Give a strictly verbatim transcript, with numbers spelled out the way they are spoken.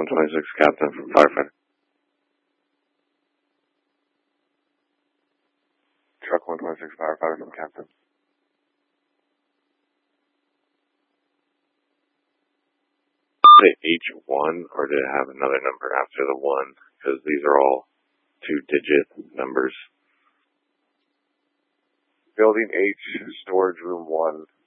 twenty-six, Captain from Firefighter. Truck one twenty-six, Firefighter from Captain. Say H one, or did it have another number after the one? Because these are all two-digit numbers. Building H, storage room one.